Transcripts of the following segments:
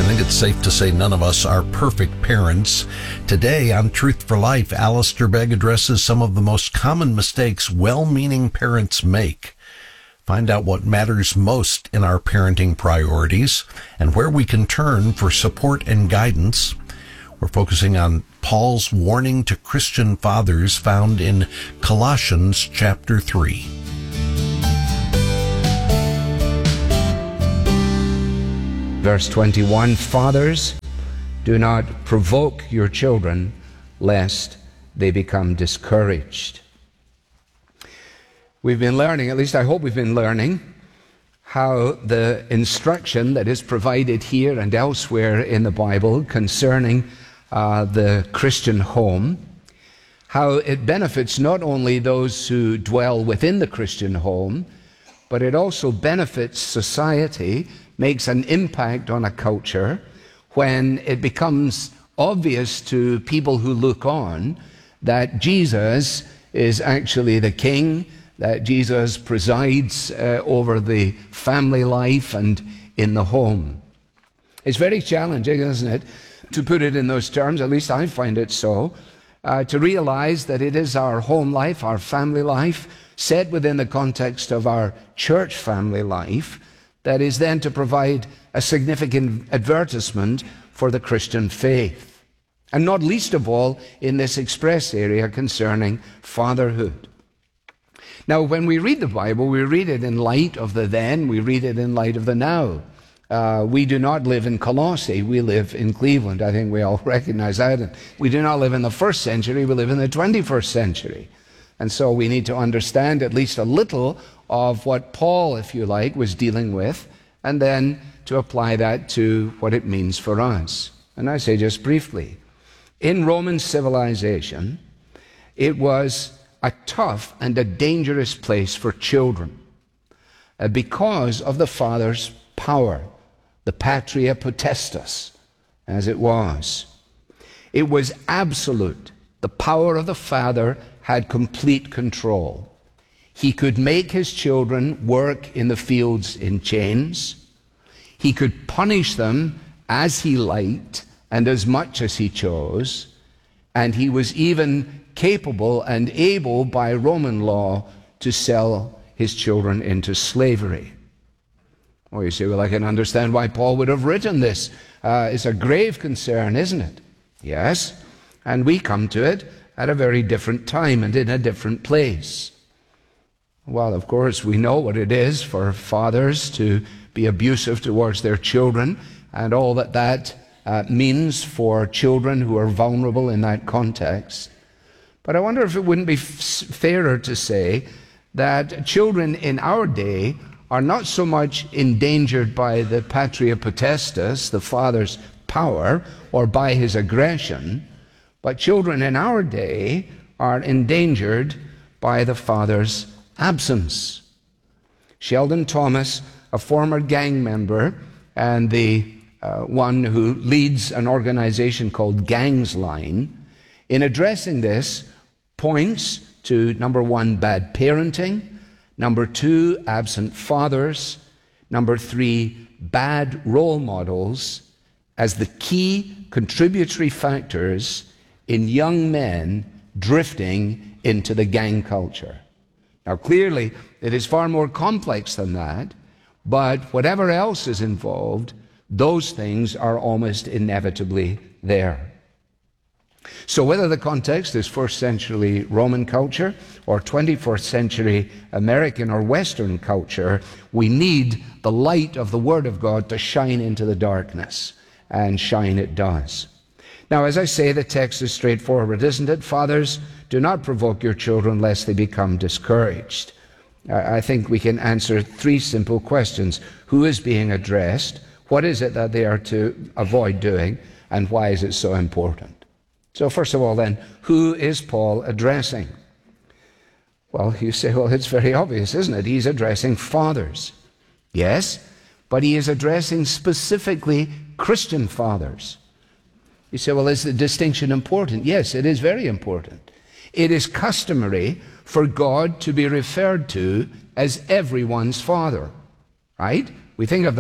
think it's safe to say none of us are perfect parents. Today on Truth for Life, Alistair Begg addresses some of the most common mistakes well-meaning parents make. Find out what matters most in our parenting priorities and where we can turn for support and guidance. We're focusing on Paul's warning to Christian fathers found in Colossians chapter 3. Verse 21, Fathers, do not provoke your children, lest they become discouraged. We've been learning, at least I hope we've been learning, how the instruction that is provided here and elsewhere in the Bible concerning the Christian home, how it benefits not only those who dwell within the Christian home, but it also benefits society, makes an impact on a culture when it becomes obvious to people who look on that Jesus is actually the king, that Jesus presides over the family life and in the home. It's very challenging, isn't it, to put it in those terms, at least I find it so, to realize that it is our home life, our family life, set within the context of our church family life, that is then to provide a significant advertisement for the Christian faith. And not least of all in this express area concerning fatherhood. Now, when we read the Bible, we read it in light of the then, we read it in light of the now. We do not live in Colossae, we live in Cleveland. I think we all recognize that. We do not live in the first century, we live in the 21st century. And so we need to understand at least a little of what Paul, if you like, was dealing with, and then to apply that to what it means for us. And I say just briefly, in Roman civilization, it was a tough and a dangerous place for children because of the father's power, the patria potestas, as it was. It was absolute. The power of the father had complete control. He could make his children work in the fields in chains. He could punish them as he liked and as much as he chose. And he was even capable and able by Roman law to sell his children into slavery. Well, you say, well, I can understand why Paul would have written this. It's a grave concern, isn't it? Yes. And we come to it at a very different time and in a different place. Well, of course, we know what it is for fathers to be abusive towards their children and all that that means for children who are vulnerable in that context. But I wonder if it wouldn't be fairer to say that children in our day are not so much endangered by the patria potestas, the father's power, or by his aggression, but children in our day are endangered by the father's absence. Sheldon Thomas, a former gang member and the one who leads an organization called Gangs Line, in addressing this, points to, number one, bad parenting, number two, absent fathers, number three, bad role models as the key contributory factors in young men drifting into the gang culture. Now, clearly, it is far more complex than that, but whatever else is involved, those things are almost inevitably there. So whether the context is first century Roman culture or 21st century American or Western culture, we need the light of the Word of God to shine into the darkness, and shine it does. Now, as I say, the text is straightforward, isn't it? Fathers, do not provoke your children lest they become discouraged. I think we can answer three simple questions. Who is being addressed? What is it that they are to avoid doing? And why is it so important? So first of all then, who is Paul addressing? Well, you say, well, it's very obvious, isn't it? He's addressing fathers. Yes, but he is addressing specifically Christian fathers. You say, well, is the distinction important? Yes, it is very important. It is customary for God to be referred to as everyone's father, right? We think of that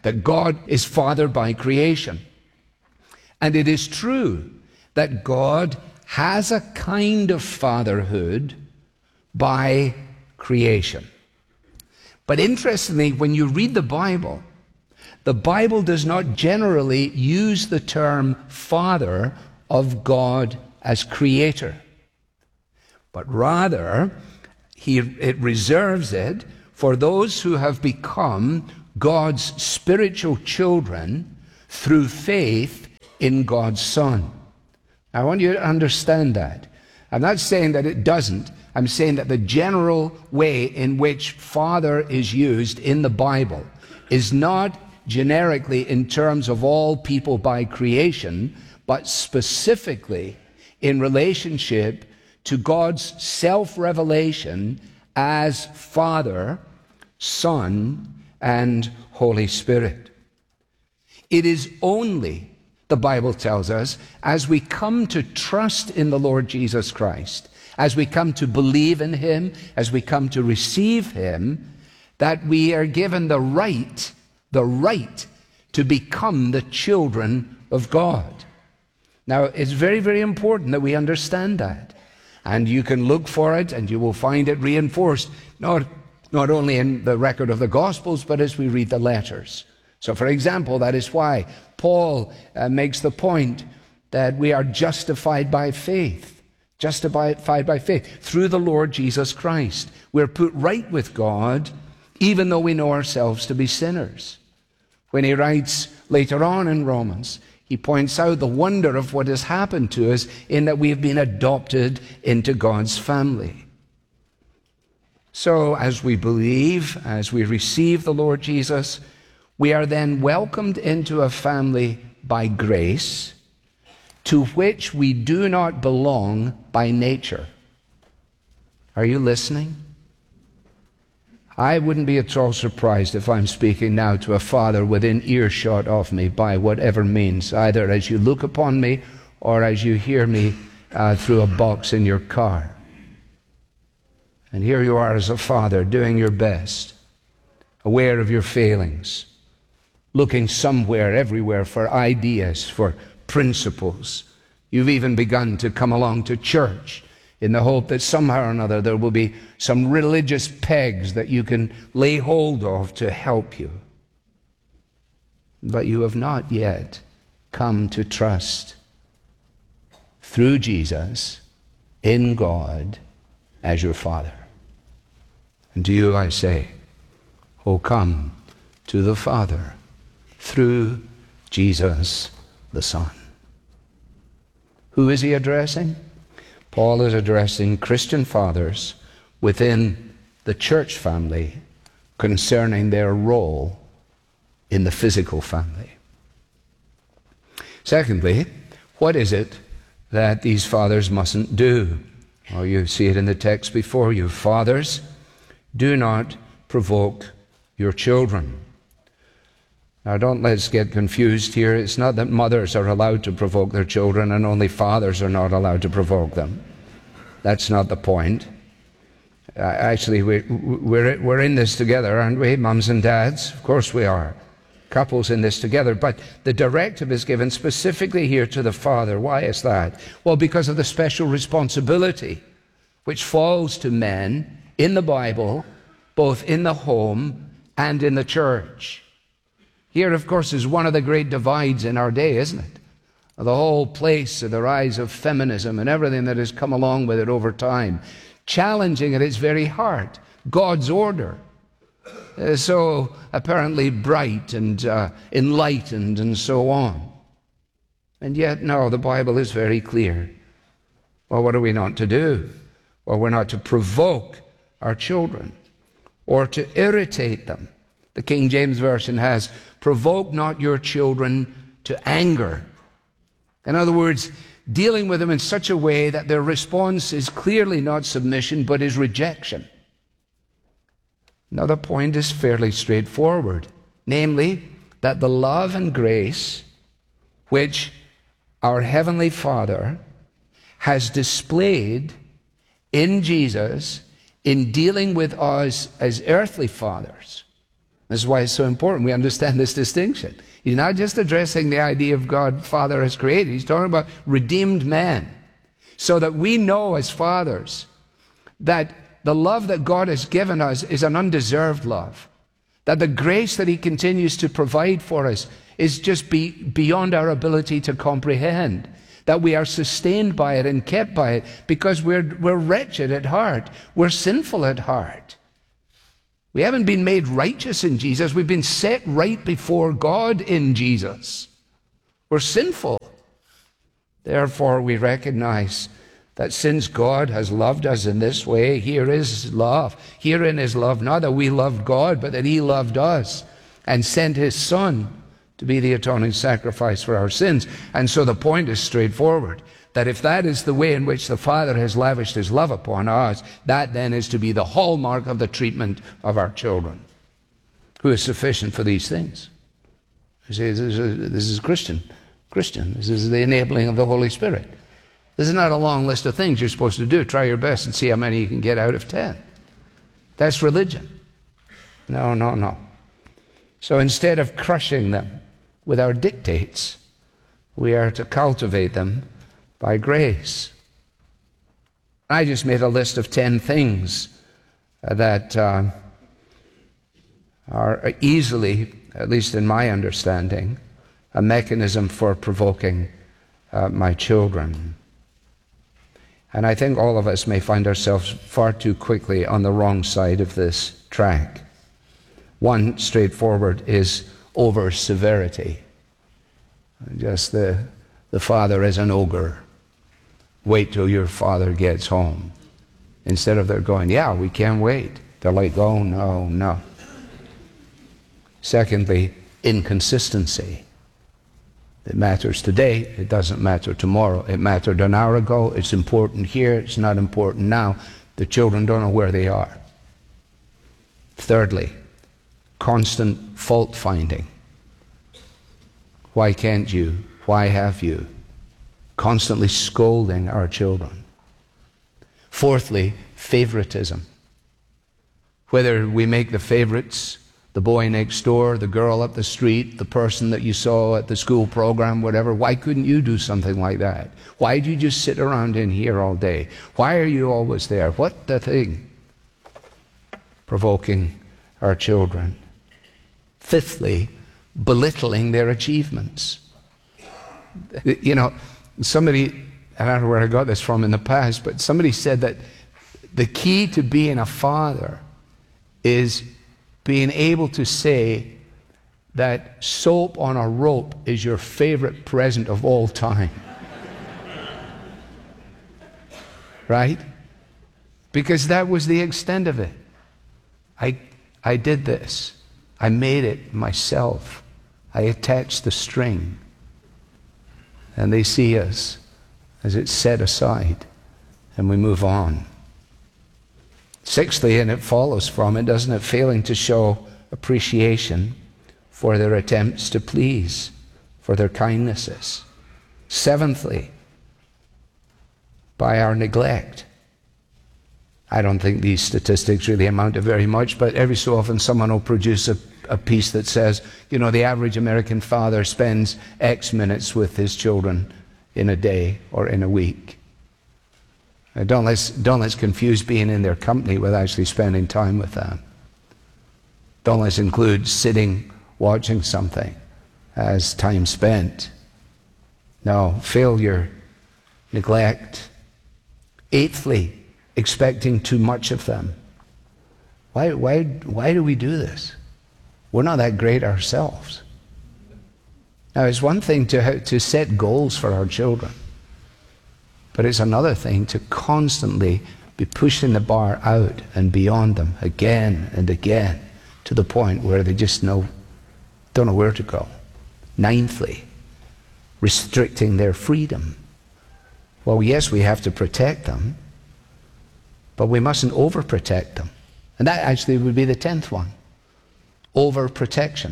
that God is Father by creation. And it is true that God has a kind of fatherhood by creation. But interestingly, when you read the Bible does not generally use the term Father of God as Creator, but rather it reserves it for those who have become God's spiritual children through faith in God's Son. I want you to understand that. I'm not saying that it doesn't. I'm saying that the general way in which Father is used in the Bible is not generically in terms of all people by creation, but specifically in relationship to God's self-revelation as Father, Son, and Holy Spirit. It is only, the Bible tells us, as we come to trust in the Lord Jesus Christ, as we come to believe in Him, as we come to receive Him, that we are given the right to become the children of God. Now, it's very, very important that we understand that. And you can look for it and you will find it reinforced, not only in the record of the Gospels, but as we read the letters. So, for example, that is why Paul makes the point that we are justified by faith through the Lord Jesus Christ. We're put right with God, even though we know ourselves to be sinners. When he writes later on in Romans, he points out the wonder of what has happened to us in that we have been adopted into God's family. So as we believe, as we receive the Lord Jesus, we are then welcomed into a family by grace to which we do not belong by nature. Are you listening? I wouldn't be at all surprised if I'm speaking now to a father within earshot of me by whatever means, either as you look upon me or as you hear me through a box in your car. And here you are as a father doing your best, aware of your failings, looking somewhere, everywhere for ideas, for principles. You've even begun to come along to church in the hope that somehow or another there will be some religious pegs that you can lay hold of to help you. But you have not yet come to trust through Jesus in God as your Father. And to you I say, oh, come to the Father through Jesus the Son. Who is he addressing? Paul is addressing Christian fathers within the church family concerning their role in the physical family. Secondly, what is it that these fathers mustn't do? Well, you see it in the text before you. Fathers, do not provoke your children. Now, don't let's get confused here. It's not that mothers are allowed to provoke their children and only fathers are not allowed to provoke them. That's not the point. Actually, we're in this together, aren't we, mums and dads? Of course we are. Couples in this together. But the directive is given specifically here to the father. Why is that? Well, because of the special responsibility which falls to men in the Bible, both in the home and in the church. Here, of course, is one of the great divides in our day, isn't it? The whole place of the rise of feminism and everything that has come along with it over time, challenging at its very heart God's order, so apparently bright and enlightened and so on. And yet, no, the Bible is very clear. Well, what are we not to do? Well, we're not to provoke our children or to irritate them. The King James Version has, provoke not your children to anger. In other words, dealing with them in such a way that their response is clearly not submission, but is rejection. Now, the point is fairly straightforward, namely that the love and grace which our Heavenly Father has displayed in Jesus in dealing with us as earthly fathers This is why it's so important we understand this distinction. He's not just addressing the idea of God Father as created. He's talking about redeemed man. So that we know as fathers that the love that God has given us is an undeserved love. That the grace that He continues to provide for us is just beyond our ability to comprehend. That we are sustained by it and kept by it because we're wretched at heart. We're sinful at heart. We haven't been made righteous in Jesus. We've been set right before God in Jesus. We're sinful. Therefore, we recognize that since God has loved us in this way, here is love. Herein is love, not that we loved God, but that He loved us and sent His Son to be the atoning sacrifice for our sins. And so the point is straightforward, that if that is the way in which the Father has lavished His love upon us, that then is to be the hallmark of the treatment of our children. Who is sufficient for these things? You say, this is Christian. This is the enabling of the Holy Spirit. This is not a long list of things you're supposed to do. Try your best and see how many you can get out of 10. That's religion. No. So instead of crushing them with our dictates, we are to cultivate them by grace. I just made a list of 10 things that are easily, at least in my understanding, a mechanism for provoking my children. And I think all of us may find ourselves far too quickly on the wrong side of this track. One, straightforward, is over severity. Just the father is an ogre. Wait till your father gets home. Instead of they're going, yeah, we can't wait. They're like, oh, no. Secondly, inconsistency. It matters today, it doesn't matter tomorrow. It mattered an hour ago, it's important here, it's not important now. The children don't know where they are. Thirdly, constant fault finding. Why can't you? Why have you? Constantly scolding our children. Fourthly, favoritism. Whether we make the favorites the boy next door, the girl up the street, the person that you saw at the school program, whatever. Why couldn't you do something like that? Why do you just sit around in here all day? Why are you always there? What the thing? Provoking our children. Fifthly, belittling their achievements. You know, somebody, I don't know where I got this from in the past, but somebody said that the key to being a father is being able to say that soap on a rope is your favorite present of all time. Right? Because that was the extent of it. I did this. I made it myself. I attached the string. And they see us as it's set aside, and we move on. Sixthly, and it follows from it, doesn't it, failing to show appreciation for their attempts to please, for their kindnesses. Seventhly, by our neglect. I don't think these statistics really amount to very much, but every so often someone will produce a piece that says, you know, the average American father spends X minutes with his children in a day or in a week. Don't let's confuse being in their company with actually spending time with them. Don't let's include sitting watching something as time spent. No, failure, neglect. Eighthly, expecting too much of them. Why do we do this? We're not that great ourselves. Now, it's one thing to set goals for our children, but it's another thing to constantly be pushing the bar out and beyond them again and again to the point where they just don't know where to go. Ninthly, restricting their freedom. Well, yes, we have to protect them, but we mustn't overprotect them. And that actually would be the 10th one. Overprotection.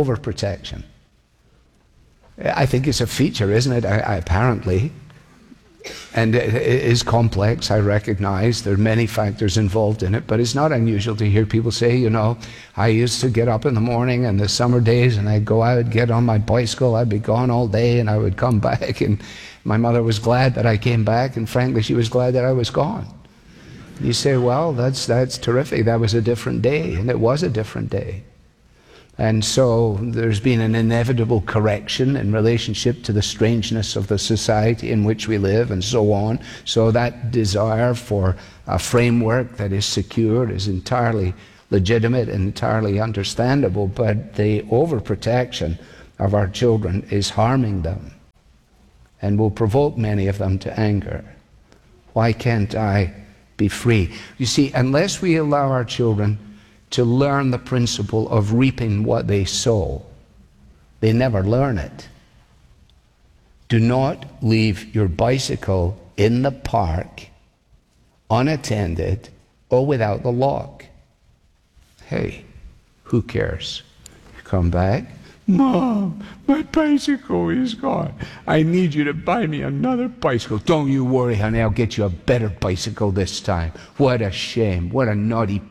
Overprotection. I think it's a feature, isn't it? Apparently, And it is complex, I recognize. There are many factors involved in it, but it's not unusual to hear people say, you know, I used to get up in the morning in the summer days and I'd go out, get on my bicycle, I'd be gone all day and I would come back, and my mother was glad that I came back, and frankly she was glad that I was gone. You say, well, that's terrific. That was a different day, and it was a different day. And so there's been an inevitable correction in relationship to the strangeness of the society in which we live and so on. So that desire for a framework that is secure is entirely legitimate and entirely understandable, but the overprotection of our children is harming them and will provoke many of them to anger. Why can't I be free? You see, unless we allow our children to learn the principle of reaping what they sow, they never learn it. Do not leave your bicycle in the park unattended or without the lock. Hey, who cares? You come back, Mom, my bicycle is gone. I need you to buy me another bicycle. Don't you worry, honey, I'll get you a better bicycle this time. What a shame. What a naughty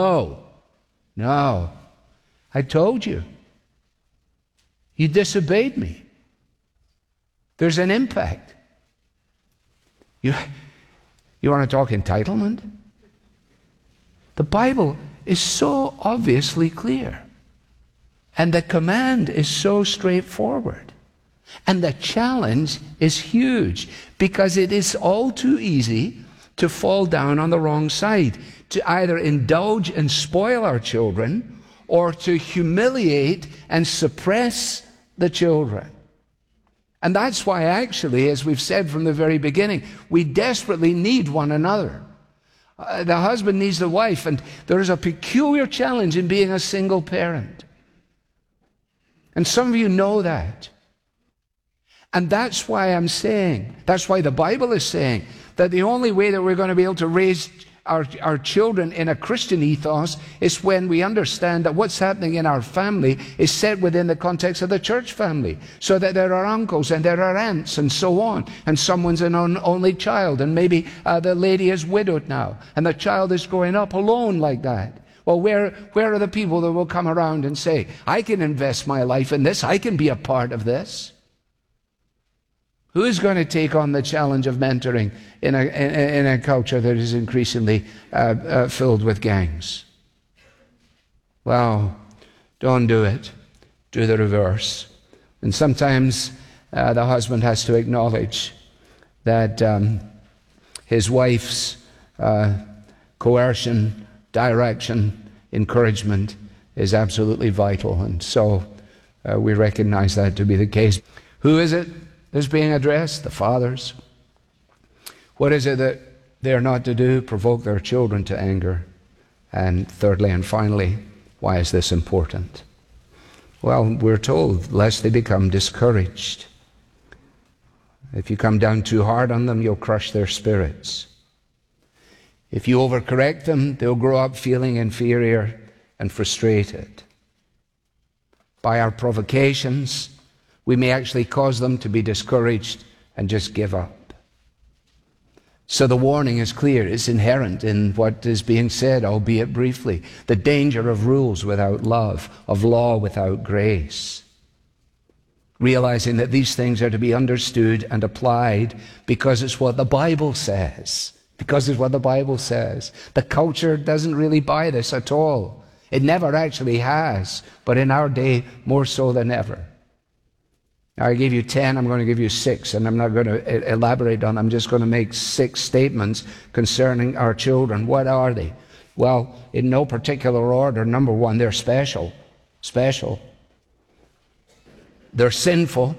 No, I told you. You disobeyed me. There's an impact. You want to talk entitlement? The Bible is so obviously clear. And the command is so straightforward. And the challenge is huge, because it is all too easy to fall down on the wrong side, to either indulge and spoil our children or to humiliate and suppress the children. And that's why, actually, as we've said from the very beginning, we desperately need one another. The husband needs the wife, and there is a peculiar challenge in being a single parent. And some of you know that. And that's why I'm saying, that's why the Bible is saying, that the only way that we're going to be able to raise our children in a Christian ethos is when we understand that what's happening in our family is set within the context of the church family, so that there are uncles and there are aunts and so on, and someone's an only child, and maybe the lady is widowed now, and the child is growing up alone like that. Well, where are the people that will come around and say, I can invest my life in this, I can be a part of this? Who is going to take on the challenge of mentoring in a culture that is increasingly filled with gangs? Well, don't do it. Do the reverse. And sometimes the husband has to acknowledge that his wife's coercion, direction, encouragement is absolutely vital. And so we recognize that to be the case. Who is it that's being addressed? The fathers. What is it that they're not to do? Provoke their children to anger. And thirdly and finally, why is this important? Well, we're told, lest they become discouraged. If you come down too hard on them, you'll crush their spirits. If you overcorrect them, they'll grow up feeling inferior and frustrated. By our provocations, we may actually cause them to be discouraged and just give up. So the warning is clear. It's inherent in what is being said, albeit briefly. The danger of rules without love, of law without grace. Realizing that these things are to be understood and applied because it's what the Bible says. Because it's what the Bible says. The culture doesn't really buy this at all. It never actually has, but in our day, more so than ever. Now, I gave you 10, I'm going to give you 6, and I'm not going to elaborate on them. I'm just going to make 6 statements concerning our children. What are they? Well, in no particular order. Number 1, they're special. Special. They're sinful.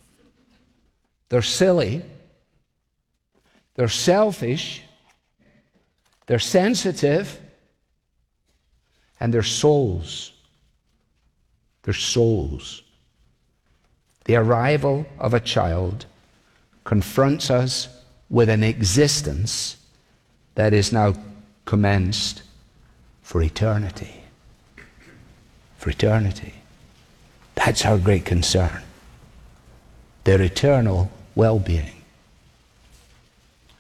They're silly. They're selfish. They're sensitive. And they're souls. They're souls. The arrival of a child confronts us with an existence that is now commenced for eternity. For eternity. That's our great concern. Their eternal well-being.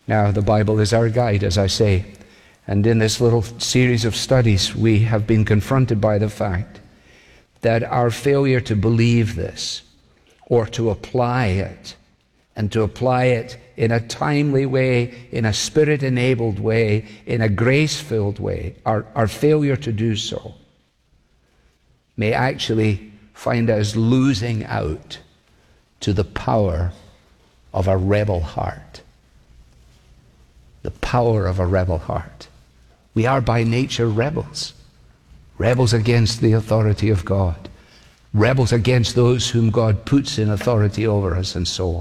Now, the Bible is our guide, as I say, and in this little series of studies, we have been confronted by the fact that our failure to believe this, or to apply it, and to apply it in a timely way, in a Spirit-enabled way, in a grace-filled way, our failure to do so may actually find us losing out to the power of a rebel heart. The power of a rebel heart. We are by nature rebels. Rebels against the authority of God. Rebels against those whom God puts in authority over us, and so on.